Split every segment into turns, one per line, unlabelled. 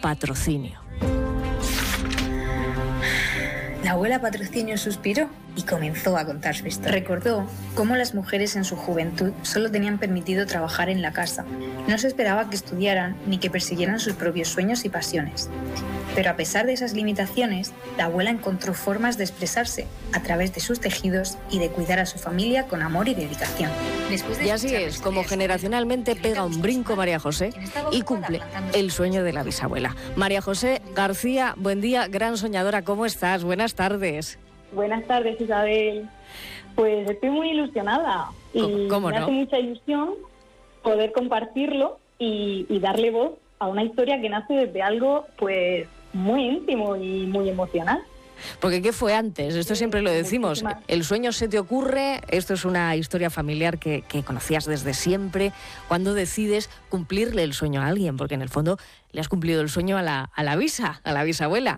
Patrocinio.
La abuela Patrocinio suspiró y comenzó a contar su historia. Recordó cómo las mujeres en su juventud solo tenían permitido trabajar en la casa. No se esperaba que estudiaran ni que persiguieran sus propios sueños y pasiones. Pero a pesar de esas limitaciones, la abuela encontró formas de expresarse a través de sus tejidos y de cuidar a su familia con amor y dedicación.
Y así es como generacionalmente pega un brinco María José y cumple el sueño de la bisabuela. María José García, buen día, gran soñadora, ¿cómo estás? Buenas tardes.
Buenas tardes, Isabel. Pues estoy muy ilusionada y
¿Cómo
me
no?
hace mucha ilusión poder compartirlo y darle voz a una historia que nace desde algo pues muy íntimo y muy emocional.
Porque ¿qué fue antes? Esto siempre lo decimos.
Muchísimas.
El sueño se te ocurre, esto es una historia familiar que conocías desde siempre. ¿Cuándo decides cumplirle el sueño a alguien? Porque en el fondo le has cumplido el sueño a la bisabuela.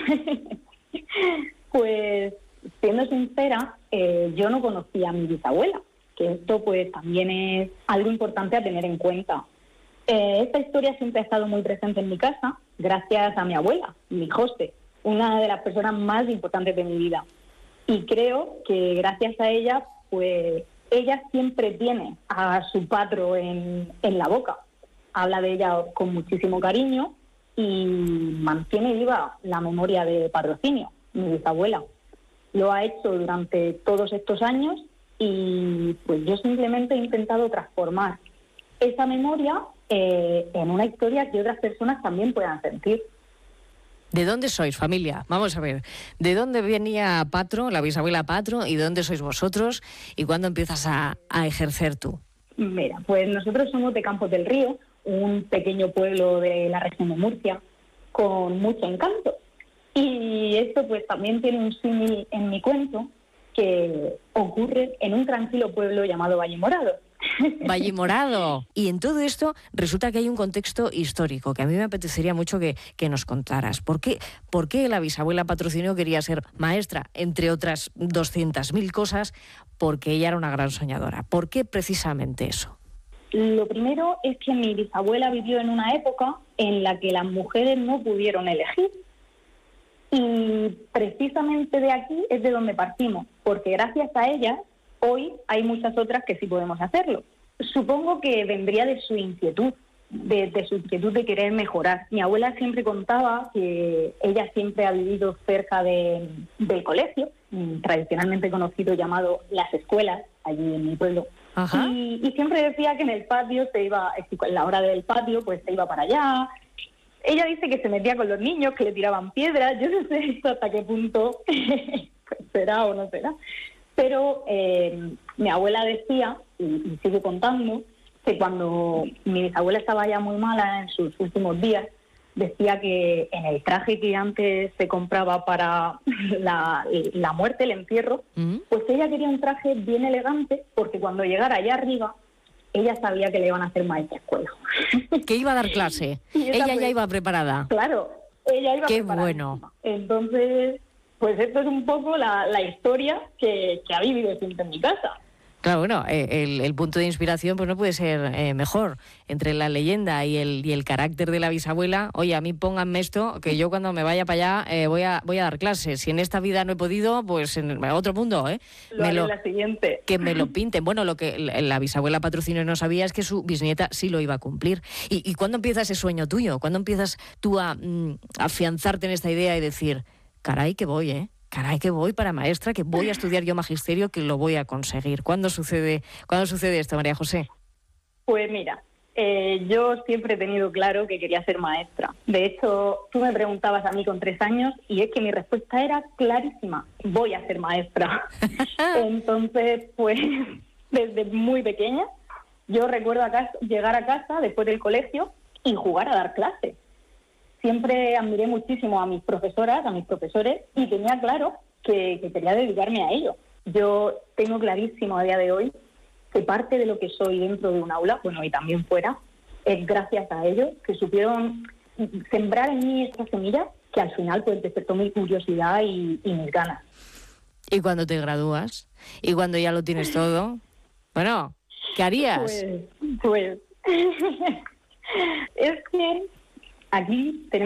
Pues siendo sincera, yo no conocía a mi bisabuela, que esto pues también es algo importante a tener en cuenta. Esta historia siempre ha estado muy presente en mi casa, gracias a mi abuela, mi José, una de las personas más importantes de mi vida. Y creo que gracias a ella, pues ella siempre tiene a su patro en la boca. Habla de ella con muchísimo cariño y mantiene viva la memoria de Patrocinio, mi bisabuela. Lo ha hecho durante todos estos años y pues yo simplemente he intentado transformar esa memoria en una historia que otras personas también puedan sentir.
¿De dónde sois, familia? Vamos a ver, ¿de dónde venía Patro, la bisabuela Patro, y de dónde sois vosotros, y cuándo empiezas a ejercer tú?
Mira, pues nosotros somos de Campos del Río, un pequeño pueblo de la región de Murcia, con mucho encanto. Y esto pues también tiene un símil en mi cuento, que ocurre en un tranquilo pueblo llamado Vallemorado.
Vallemorado. Y en todo esto resulta que hay un contexto histórico que a mí me apetecería mucho que nos contaras. ¿Por qué la bisabuela Patrocinio quería ser maestra? Entre otras 200.000 cosas, porque ella era una gran soñadora. ¿Por qué precisamente eso?
Lo primero es que mi bisabuela vivió en una época en la que las mujeres no pudieron elegir. Y precisamente de aquí es de donde partimos, porque gracias a ellas hoy hay muchas otras que sí podemos hacerlo. Supongo que vendría de su inquietud, de su inquietud de querer mejorar. Mi abuela siempre contaba que ella siempre ha vivido cerca del colegio, tradicionalmente conocido llamado las escuelas, allí en mi pueblo.
Ajá.
Y siempre decía que en el patio en la hora del patio, pues se iba para allá. Ella dice que se metía con los niños, que le tiraban piedras. Yo no sé esto hasta qué punto será o no será. Pero mi abuela decía, y sigue contando, que cuando mi bisabuela estaba ya muy mala en sus últimos días, decía que en el traje que antes se compraba para la muerte, el entierro, pues ella quería un traje bien elegante, porque cuando llegara allá arriba, ella sabía que le iban a hacer maestra escuela.
Que iba a dar clase. Ella ya iba preparada.
Claro, ella iba
Qué
preparada.
bueno.
Entonces, pues esto es un poco la historia que ha vivido siempre en mi casa.
Claro, bueno, el punto de inspiración pues no puede ser mejor. Entre la leyenda y el carácter de la bisabuela, oye, a mí pónganme esto, que yo cuando me vaya para allá voy a dar clases. Si en esta vida no he podido, pues en otro mundo,
La siguiente.
que me lo pinten. Bueno, lo que la bisabuela Patrocinio no sabía es que su bisnieta sí lo iba a cumplir. ¿Y cuándo empieza ese sueño tuyo? ¿Cuándo empiezas tú a afianzarte en esta idea y decir, caray que voy, caray que voy para maestra, que voy a estudiar yo magisterio, que lo voy a conseguir? ¿Cuándo sucede esto, María José?
Pues mira, yo siempre he tenido claro que quería ser maestra. De hecho, tú me preguntabas a mí con 3 años y es que mi respuesta era clarísima: voy a ser maestra. Entonces, pues, desde muy pequeña, yo recuerdo llegar a casa después del colegio y jugar a dar clases. Siempre admiré muchísimo a mis profesoras, a mis profesores, y tenía claro que quería dedicarme a ello. Yo tengo clarísimo a día de hoy que parte de lo que soy dentro de un aula, bueno, y también fuera, es gracias a ellos, que supieron sembrar en mí esta semilla que al final pues despertó mi curiosidad y mis ganas.
¿Y cuando te gradúas? ¿Y cuando ya lo tienes todo? Bueno, ¿qué harías?
Pues es que aquí tenemos